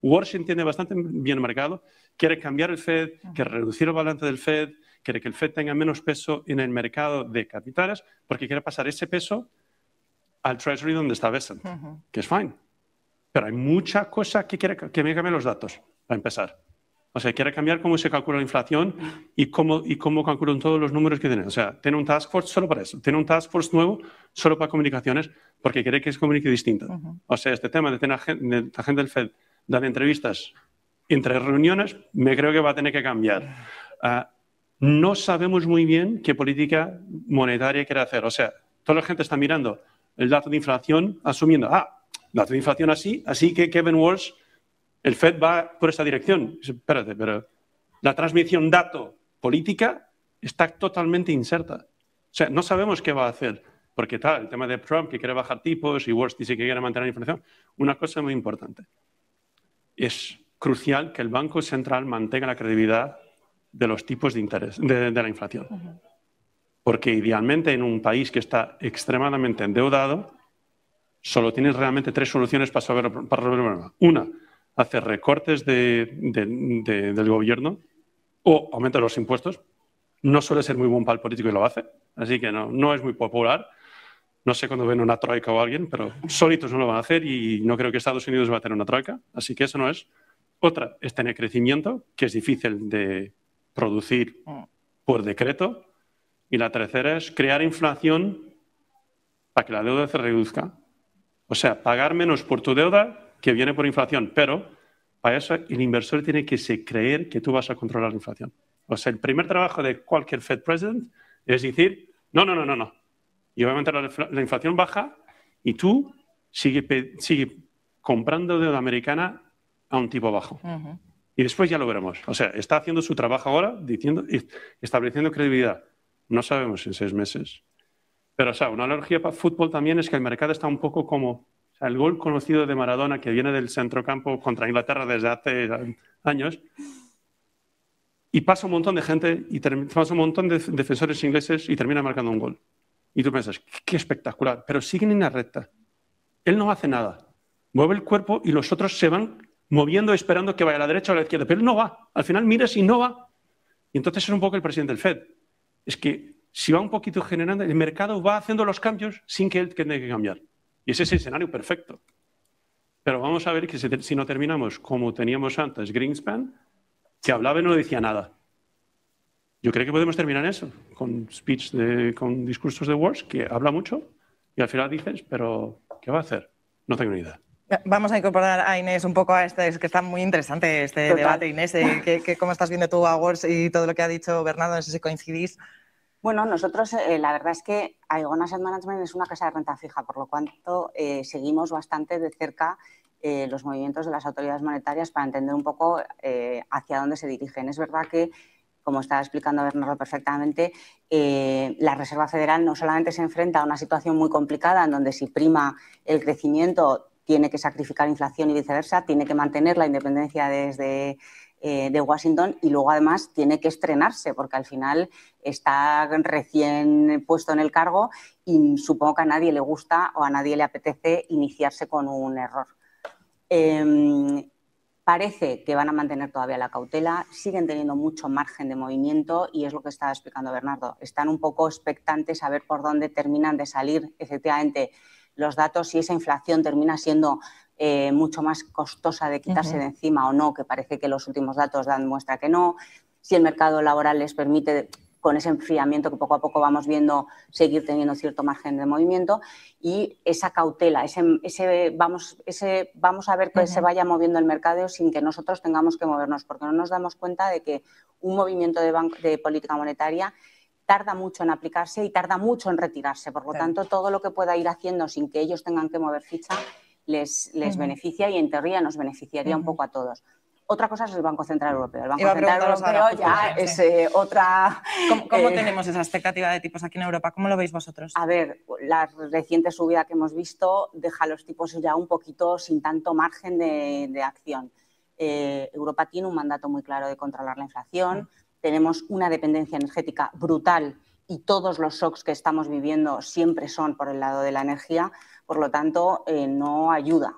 Walsh entiende bastante bien el mercado, quiere cambiar el Fed, quiere reducir el balance del Fed, quiere que el Fed tenga menos peso en el mercado de capitales, porque quiere pasar ese peso al Treasury donde está Bessent, que es fine. Pero hay mucha cosa que quiere que me cambien los datos, para empezar. O sea, quiere cambiar cómo se calcula la inflación y cómo calculan todos los números que tienen. O sea, tiene un task force solo para eso. Tiene un task force nuevo solo para comunicaciones porque quiere que se comunique distinto. O sea, este tema de tener la gente del Fed dar entrevistas entre reuniones, me creo que va a tener que cambiar. No sabemos muy bien qué política monetaria quiere hacer. O sea, toda la gente está mirando el dato de inflación asumiendo, dato de inflación así que Kevin Walsh, el Fed va por esta dirección. Espérate, pero la transmisión dato-política está totalmente incerta. O sea, no sabemos qué va a hacer. Porque el tema de Trump, que quiere bajar tipos, y Walsh dice que quiere mantener la inflación. Una cosa muy importante. Es crucial que el Banco Central mantenga la credibilidad de los tipos de interés, de la inflación. Porque idealmente en un país que está extremadamente endeudado, solo tienes realmente 3 soluciones para resolver el problema. Una, hacer recortes del gobierno o aumentar los impuestos. No suele ser muy buen para el político y lo hace, así que no es muy popular. No sé cuándo ven una troika o alguien, pero solitos no lo van a hacer y no creo que Estados Unidos va a tener una troika, así que eso no es. Otra es tener crecimiento, que es difícil de producir por decreto. Y la tercera es crear inflación para que la deuda se reduzca. O sea, pagar menos por tu deuda que viene por inflación, pero para eso el inversor tiene que creer que tú vas a controlar la inflación. O sea, el primer trabajo de cualquier Fed President es decir, no. Y obviamente la inflación baja y tú sigue comprando deuda americana a un tipo bajo. Y después ya lo veremos. O sea, está haciendo su trabajo ahora, estableciendo credibilidad. No sabemos en 6 meses. Pero, o sea, una analogía para fútbol también es que el mercado está un poco como el gol conocido de Maradona que viene del centrocampo contra Inglaterra desde hace años. Y pasa un montón de gente y pasa un montón de defensores ingleses y termina marcando un gol. Y tú piensas, qué espectacular. Pero siguen en la recta. Él no hace nada. Mueve el cuerpo y los otros se van moviendo esperando que vaya a la derecha o a la izquierda. Pero él no va. Al final miras y no va. Y entonces es un poco el presidente del Fed. Es que si va un poquito generando, el mercado va haciendo los cambios sin que él tenga que cambiar. Y ese es el escenario perfecto. Pero vamos a ver que si no terminamos como teníamos antes Greenspan, que hablaba y no decía nada. Yo creo que podemos terminar eso, con con discursos de Walsh, que habla mucho y al final dices, pero ¿qué va a hacer? No tengo ni idea. Vamos a incorporar a Inés un poco a es que está muy interesante este debate, Inés. ¿Cómo estás viendo tú a Walsh y todo lo que ha dicho Bernardo? No sé si coincidís. Bueno, nosotros la verdad es que Aegon Asset Management es una casa de renta fija, por lo cuanto seguimos bastante de cerca los movimientos de las autoridades monetarias para entender un poco hacia dónde se dirigen. Es verdad que, como estaba explicando Bernardo perfectamente, la Reserva Federal no solamente se enfrenta a una situación muy complicada en donde si prima el crecimiento tiene que sacrificar inflación y viceversa, tiene que mantener la independencia de Washington y luego además tiene que estrenarse porque al final está recién puesto en el cargo y supongo que a nadie le gusta o a nadie le apetece iniciarse con un error. Parece que van a mantener todavía la cautela, siguen teniendo mucho margen de movimiento y es lo que estaba explicando Bernardo. Están un poco expectantes a ver por dónde terminan de salir efectivamente los datos, si esa inflación termina siendo mucho más costosa de quitarse de encima o no, que parece que los últimos datos dan muestra que no, si el mercado laboral les permite, con ese enfriamiento que poco a poco vamos viendo, seguir teniendo cierto margen de movimiento y esa cautela, vamos a ver que se vaya moviendo el mercado sin que nosotros tengamos que movernos, porque no nos damos cuenta de que un movimiento de política monetaria tarda mucho en aplicarse y tarda mucho en retirarse. Por lo tanto, todo lo que pueda ir haciendo sin que ellos tengan que mover ficha les beneficia y en teoría nos beneficiaría un poco a todos. Otra cosa es el Banco Central Europeo. El Banco Central Europeo ya es otra... ¿Cómo tenemos esa expectativa de tipos aquí en Europa? ¿Cómo lo veis vosotros? A ver, la reciente subida que hemos visto deja los tipos ya un poquito sin tanto margen de acción. Europa tiene un mandato muy claro de controlar la inflación. Tenemos una dependencia energética brutal y todos los shocks que estamos viviendo siempre son por el lado de la energía. Por lo tanto, no ayuda